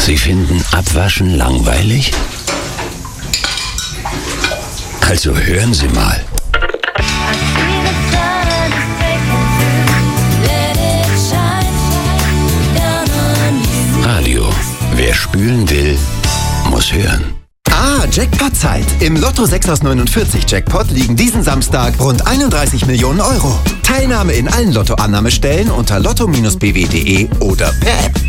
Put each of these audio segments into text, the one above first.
Sie finden Abwaschen langweilig? Also hören Sie mal. Radio. Wer spülen will, muss hören. Jackpot-Zeit. Im Lotto 6 aus 49 Jackpot liegen diesen Samstag rund 31 Millionen Euro. Teilnahme in allen Lottoannahmestellen unter lotto-bw.de oder per App.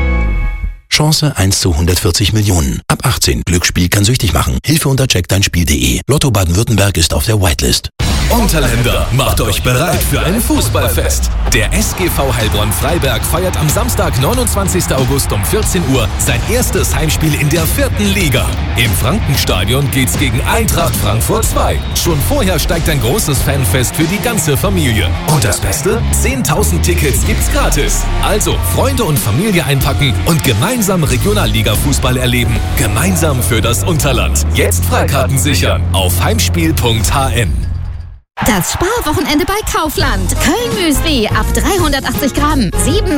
Chance 1 zu 140 Millionen. Ab 18. Glücksspiel kann süchtig machen. Hilfe unter checkdeinspiel.de. Lotto Baden-Württemberg ist auf der Whitelist. Unterländer, macht euch bereit für ein Fußballfest. Der SGV Heilbronn-Freiberg feiert am Samstag, 29. August um 14 Uhr sein erstes Heimspiel in der 4. Liga. Im Frankenstadion geht's gegen Eintracht Frankfurt 2. Schon vorher steigt ein großes Fanfest für die ganze Familie. Und das Beste? 10.000 Tickets gibt's gratis. Also Freunde und Familie einpacken und gemeinsam Regionalliga-Fußball erleben. Gemeinsam für das Unterland. Jetzt Freikarten sichern auf heimspiel.hn. Das Sparwochenende bei Kaufland. Köln-Müsli ab 380 Gramm.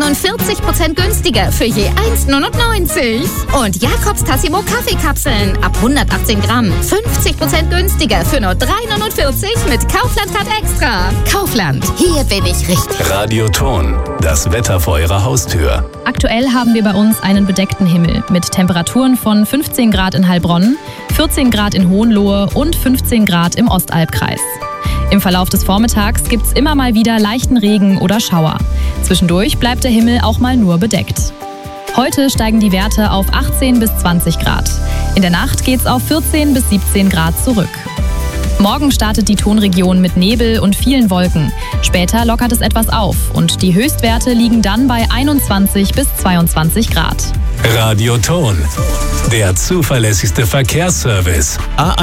47% günstiger für je 1,99. Und Jakobs Tassimo Kaffeekapseln ab 118 Gramm. 50% günstiger für nur 3,49 mit Kaufland-Card Extra. Kaufland, hier bin ich richtig. Radioton, das Wetter vor Ihrer Haustür. Aktuell haben wir bei uns einen bedeckten Himmel mit Temperaturen von 15 Grad in Heilbronn, 14 Grad in Hohenlohe und 15 Grad im Ostalbkreis. Im Verlauf des Vormittags gibt's immer mal wieder leichten Regen oder Schauer. Zwischendurch bleibt der Himmel auch mal nur bedeckt. Heute steigen die Werte auf 18 bis 20 Grad. In der Nacht geht's auf 14 bis 17 Grad zurück. Morgen startet die Tonregion mit Nebel und vielen Wolken. Später lockert es etwas auf und die Höchstwerte liegen dann bei 21 bis 22 Grad. Radioton, der zuverlässigste Verkehrsservice.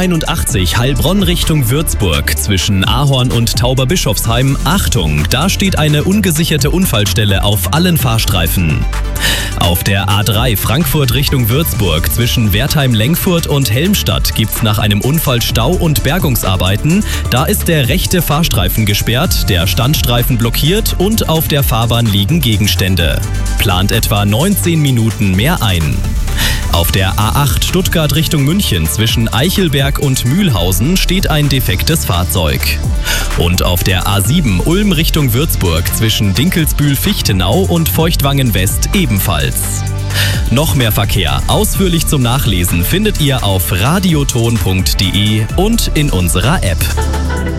A81 Heilbronn Richtung Würzburg zwischen Ahorn und Tauberbischofsheim. Achtung, da steht eine ungesicherte Unfallstelle auf allen Fahrstreifen. Auf der A3 Frankfurt Richtung Würzburg zwischen Wertheim-Lengfurt und Helmstadt gibt's nach einem Unfall Stau und Bergungsarbeiten. Da ist der rechte Fahrstreifen gesperrt, der Standstreifen blockiert und auf der Fahrbahn liegen Gegenstände. Plant etwa 19 Minuten mehr ein. Auf der A8 Stuttgart Richtung München zwischen Eichelberg und Mühlhausen steht ein defektes Fahrzeug. Und auf der A7 Ulm Richtung Würzburg zwischen Dinkelsbühl-Fichtenau und Feuchtwangen-West ebenfalls. Noch mehr Verkehr ausführlich zum Nachlesen findet ihr auf radioton.de und in unserer App.